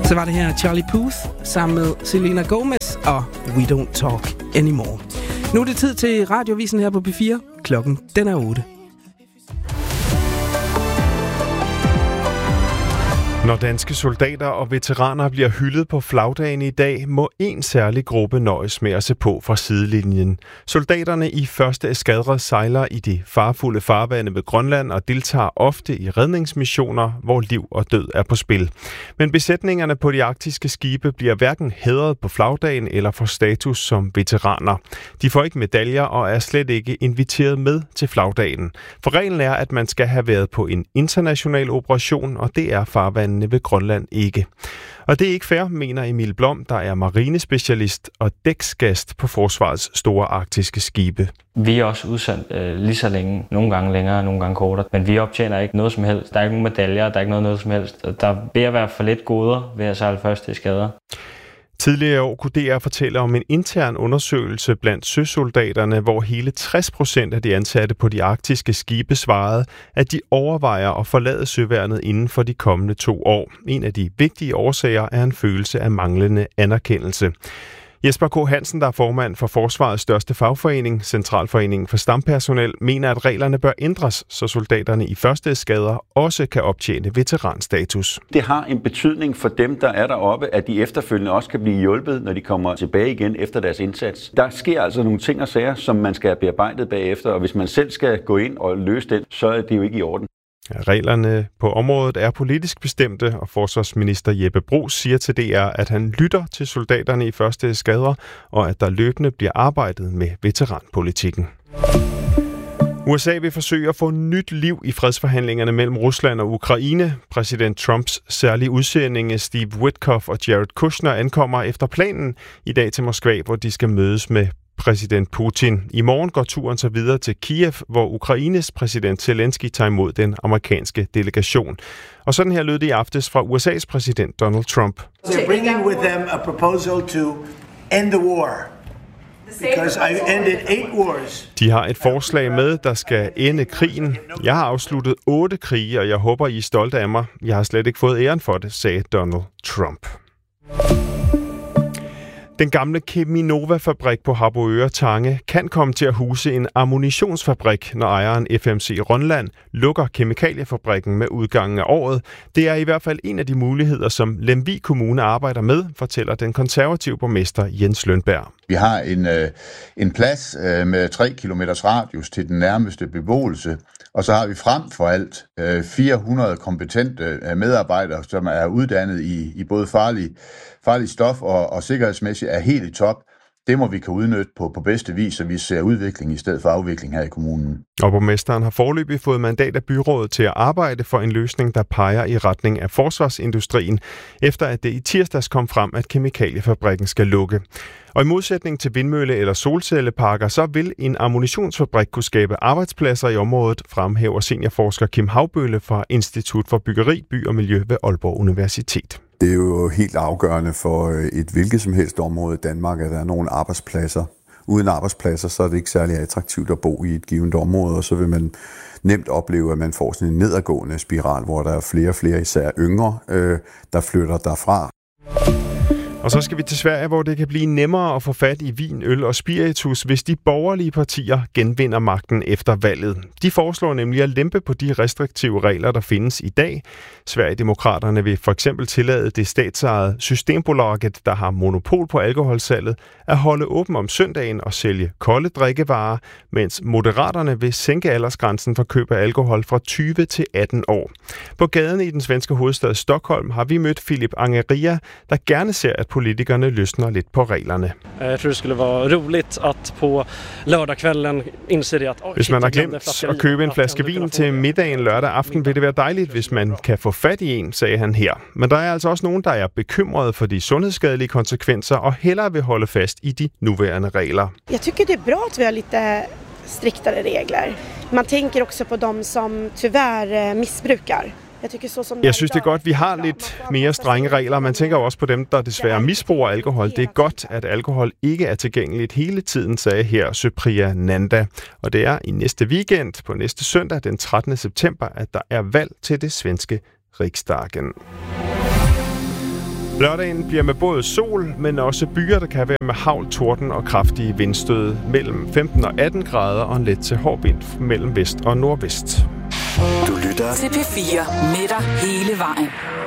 Så var det her Charlie Puth sammen med Selena Gomez og We Don't Talk Anymore. Nu er det tid til radiovisen her på P4. Klokken den er 8. Når danske soldater og veteraner bliver hyldet på flagdagen i dag, må en særlig gruppe nøjes med at se på fra sidelinjen. Soldaterne i 1. eskadre sejler i de farfulde farvande ved Grønland og deltager ofte i redningsmissioner, hvor liv og død er på spil. Men besætningerne på de arktiske skibe bliver hverken hædret på flagdagen eller får status som veteraner. De får ikke medaljer og er slet ikke inviteret med til flagdagen. For reglen er, at man skal have været på en international operation, og det er farvanden ved Grønland ikke. Og det er ikke fair, mener Emil Blom, der er marinespecialist og dæksgast på Forsvarets store arktiske skibe. Vi er også udsendt lige så længe, nogle gange længere, nogle gange kortere, men vi optjener ikke noget som helst. Der er ikke nogen medaljer, der er ikke noget som helst. Der vil være for lidt goder ved at sejle 1. eskadre. Tidligere i år kunne DR fortælle om en intern undersøgelse blandt søsoldaterne, hvor hele 60% af de ansatte på de arktiske skibe svarede, at de overvejer at forlade søværnet inden for de kommende 2 år. En af de vigtige årsager er en følelse af manglende anerkendelse. Jesper K. Hansen, der er formand for Forsvarets største fagforening, Centralforeningen for Stampersonel, mener, at reglerne bør ændres, så soldaterne i 1. eskadre også kan optjene veteranstatus. Det har en betydning for dem, der er deroppe, at de efterfølgende også kan blive hjulpet, når de kommer tilbage igen efter deres indsats. Der sker altså nogle ting og sager, som man skal have bearbejdet bagefter, og hvis man selv skal gå ind og løse det, så er det jo ikke i orden. Reglerne på området er politisk bestemte, og forsvarsminister Jeppe Bruus siger til DR, at han lytter til soldaterne i 1. eskadre, og at der løbende bliver arbejdet med veteranpolitikken. USA vil forsøge at få nyt liv i fredsforhandlingerne mellem Rusland og Ukraine. Præsident Trumps særlige udsendinge Steve Witkoff og Jared Kushner ankommer efter planen i dag til Moskva, hvor de skal mødes med præsident Putin. I morgen går turen så videre til Kiev, hvor Ukraines præsident Zelensky tager imod den amerikanske delegation. Og sådan her lød det i aftes fra USA's præsident Donald Trump. They're bringing with them a proposal to end the war. Because I've ended 8 wars. De har et forslag med, der skal ende krigen. Jeg har afsluttet 8 krige, og jeg håber, I er stolte af mig. Jeg har slet ikke fået æren for det, sagde Donald Trump. Den gamle Cheminova-fabrik på Harboøre Tange kan komme til at huse en ammunitionsfabrik, når ejeren FMC Rønland lukker kemikaliefabrikken med udgangen af året. Det er i hvert fald en af de muligheder, som Lemvig Kommune arbejder med, fortæller den konservative borgmester Jens Lønberg. Vi har en plads med 3 kilometers radius til den nærmeste beboelse, og så har vi frem for alt 400 kompetente medarbejdere, som er uddannet i både farlig stof og sikkerhedsmæssigt er helt i top. Det må vi kan udnytte på bedste vis, så vi ser udvikling i stedet for afvikling her i kommunen. Og borgmesteren har foreløbig fået mandat af byrådet til at arbejde for en løsning, der peger i retning af forsvarsindustrien, efter at det i tirsdags kom frem, at kemikaliefabrikken skal lukke. Og i modsætning til vindmølle- eller solcelleparker, så vil en ammunitionsfabrik kunne skabe arbejdspladser i området, fremhæver seniorforsker Kim Havbølle fra Institut for Byggeri, By og Miljø ved Aalborg Universitet. Det er jo helt afgørende for et hvilket som helst område i Danmark, at der er nogle arbejdspladser. Uden arbejdspladser, så er det ikke særlig attraktivt at bo i et givet område, og så vil man nemt opleve, at man får sådan en nedadgående spiral, hvor der er flere og flere, især yngre, der flytter derfra. Og så skal vi til Sverige, hvor det kan blive nemmere at få fat i vin, øl og spiritus, hvis de borgerlige partier genvinder magten efter valget. De foreslår nemlig at lempe på de restriktive regler, der findes i dag. Sverigedemokraterne vil for eksempel tillade det statsejede Systembolaget, der har monopol på alkoholsalget, at holde åben om søndagen og sælge kolde drikkevarer, mens Moderaterne vil sænke aldersgrænsen for køb af alkohol fra 20 til 18 år. På gaden i den svenske hovedstad Stockholm har vi mødt Filip Angeria, der gerne ser, at politikerne løsner lidt på reglerne. Jeg tror det skulle være roligt at på lørdagskvällen indse det, at hvis man har glemt at købe en flaske vin til middagen lørdag aften, vil det være dejligt, hvis man kan få fat i en, sagde han her. Men der er altså også nogen, der er bekymrede for de sundhedsskadelige konsekvenser og hellere vil holde fast i de nuværende regler. Jeg tycker det är bra att vi har lite striktare regler. Man tänker också på de som tyvärr missbrukar. Jeg synes, det er godt, at vi har lidt mere strenge regler. Man tænker også på dem, der desværre misbruger alkohol. Det er godt, at alkohol ikke er tilgængeligt hele tiden, sagde her Supriya Nanda. Og det er i næste weekend, på næste søndag, den 13. september, at der er valg til det svenske Riksdagen. Lørdagen bliver med både sol, men også byer, der kan være med hagl, torden og kraftige vindstød mellem 15 og 18 grader og en let til hård vind mellem vest og nordvest. Du lytter til P4 med dig hele vejen.